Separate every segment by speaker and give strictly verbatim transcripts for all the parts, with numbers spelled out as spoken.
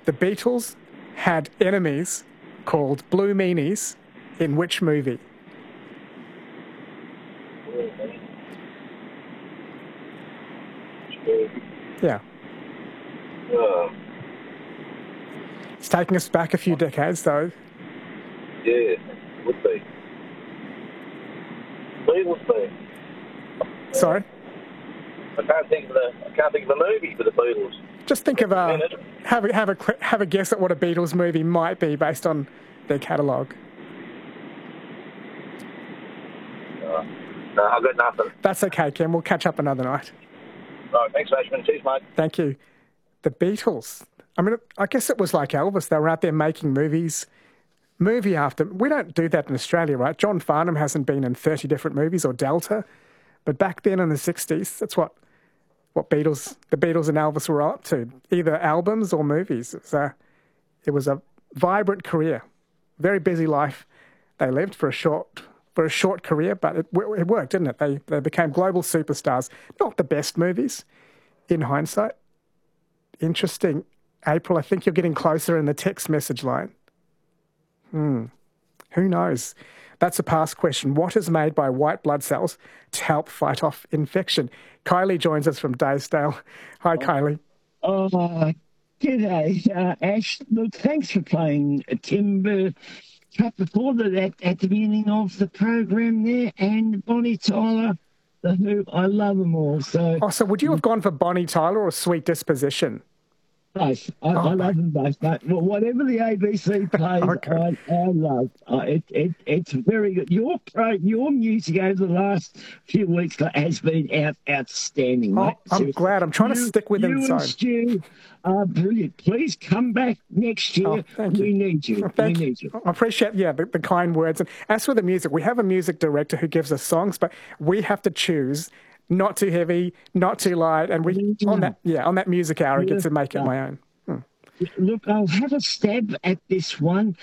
Speaker 1: The Beatles had enemies called Blue Meanies in which movie? Yeah.
Speaker 2: Uh,
Speaker 1: It's taking us back a few decades, though.
Speaker 2: yeah, would be. Beatles thing.
Speaker 1: Sorry?
Speaker 2: I can't think of the I can't think of a movie for the Beatles.
Speaker 1: Just think of a have a have a have a guess at what a Beatles movie might be based on their catalogue.
Speaker 2: Uh, no, I've got nothing.
Speaker 1: That's okay, Ken. We'll catch up another night.
Speaker 2: All right, thanks, Ashman. Cheers, mate.
Speaker 1: Thank you. The Beatles. I mean, I guess it was like Elvis. They were out there making movies, movie after. We don't do that in Australia, right? John Farnham hasn't been in thirty different movies, or Delta. But back then in the sixties, that's what what Beatles, the Beatles and Elvis were up to, either albums or movies. It was a, it was a vibrant career, very busy life they lived for a short for a short career, but it, it worked, didn't it? They they became global superstars. Not the best movies, in hindsight. Interesting. April, I think you're getting closer in the text message line. Hmm. Who knows? That's a past question. What is made by white blood cells to help fight off infection? Kylie joins us from Daysdale. Hi, Kylie.
Speaker 3: Oh, g'day, uh, Ash. Look, thanks for playing Timber Cut before that at, at the beginning of the program there, and Bonnie Tyler, the Who. I love them all. So,
Speaker 1: oh, so would you have gone for Bonnie Tyler or Sweet Disposition?
Speaker 3: Both. I,
Speaker 1: oh,
Speaker 3: I love them both. But whatever the A B C plays, okay. I, I love. Uh, it, it, it's very good. Your pro, your music over the last few weeks has been out, outstanding,
Speaker 1: oh,
Speaker 3: mate.
Speaker 1: I'm
Speaker 3: Seriously.
Speaker 1: glad. I'm trying
Speaker 3: you,
Speaker 1: to stick within
Speaker 3: you
Speaker 1: zone.
Speaker 3: And Stu are brilliant. Please come back next year.
Speaker 1: Oh, thank
Speaker 3: we
Speaker 1: you.
Speaker 3: need you.
Speaker 1: Thank
Speaker 3: we need you.
Speaker 1: I appreciate, yeah, the, the kind words. And as for the music, we have a music director who gives us songs, but we have to choose. Not too heavy, not too light, and we mm-hmm. on that, yeah, on that music hour, I get to make it my own. Hmm.
Speaker 3: Look, I'll have a stab at this one.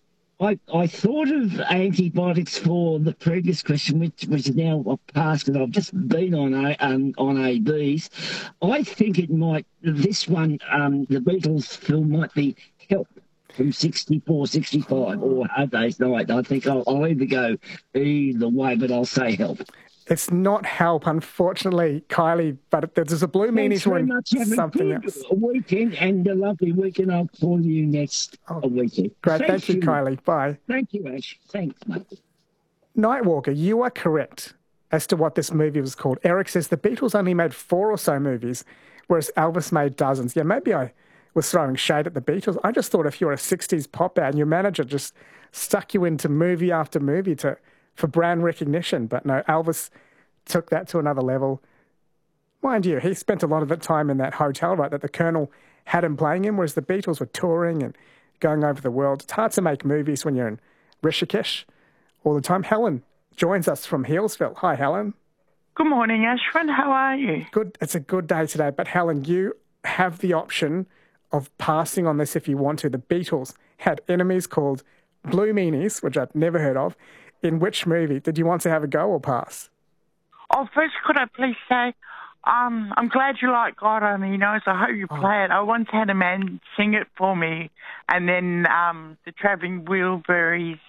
Speaker 3: I I thought of antibiotics for the previous question, which was now past, because I've just been on a, um, on A Bs. I think it might, this one, um, the Beatles film might be Help from sixty-four, sixty-five, or Hard Day's Night. I think I'll, I'll either go either way, but I'll say Help.
Speaker 1: It's not Help, unfortunately, Kylie, but there's a Blue Meanies one. Something
Speaker 3: else.
Speaker 1: else.
Speaker 3: A weekend and a lovely weekend. I'll call you next oh, weekend.
Speaker 1: Great. Thank, Thank you, you, Kylie. Bye.
Speaker 3: Thank you, Ash. Thanks, mate.
Speaker 1: Nightwalker, you are correct as to what this movie was called. Eric says the Beatles only made four or so movies, whereas Elvis made dozens. Yeah, maybe I was throwing shade at the Beatles. I just thought if you were a sixties pop band, your manager just stuck you into movie after movie to for brand recognition. But no, Elvis took that to another level. Mind you, he spent a lot of the time in that hotel, right, that the Colonel had him playing in, whereas the Beatles were touring and going over the world. It's hard to make movies when you're in Rishikesh all the time. Helen joins us from Healesville. Hi, Helen.
Speaker 4: Good morning, Ashwin. How are you?
Speaker 1: Good. It's a good day today. But, Helen, you have the option of passing on this if you want to. The Beatles had enemies called Blue Meanies, which I've never heard of. In which movie? Did you want to have a go or pass?
Speaker 4: Oh, first, could I please say, um, I'm glad you like God Only Knows. I hope you play oh. it. I once had a man sing it for me, and then um, the Travelling Wilburys,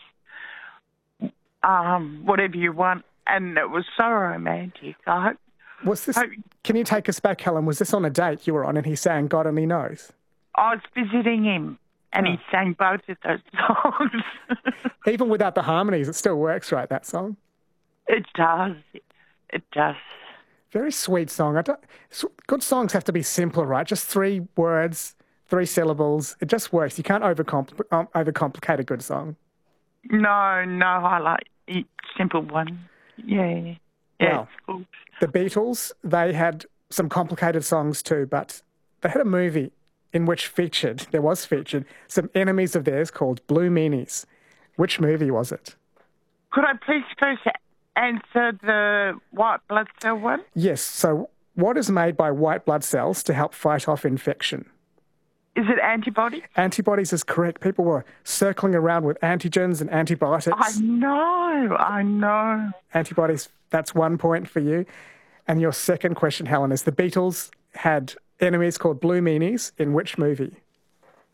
Speaker 4: um, whatever you want, and it was so romantic. I hope.
Speaker 1: Was this?
Speaker 4: Hope,
Speaker 1: can you take us back, Helen? Was this on a date you were on, and he sang God Only Knows?
Speaker 4: I was visiting him. And oh. he sang both of those songs.
Speaker 1: Even without the harmonies, it still works, right, that song?
Speaker 4: It does. It does.
Speaker 1: Very sweet song. I don't, good songs have to be simpler, right? Just three words, three syllables. It just works. You can't overcompl- um, overcomplicate a good song.
Speaker 4: No, no, I like a simple one. Yeah. Yeah,
Speaker 1: well,
Speaker 4: it's cool.
Speaker 1: The Beatles, they had some complicated songs too, but they had a movie in which featured, there was featured, some enemies of theirs called Blue Meanies. Which movie was it?
Speaker 4: Could I please first answer the white blood cell one?
Speaker 1: Yes. So what is made by white blood cells to help fight off infection?
Speaker 4: Is it antibodies?
Speaker 1: Antibodies is correct. People were circling around with antigens and antibiotics.
Speaker 4: I know, I know.
Speaker 1: Antibodies, that's one point for you. And your second question, Helen, is the Beatles had enemies called Blue Meanies in which movie?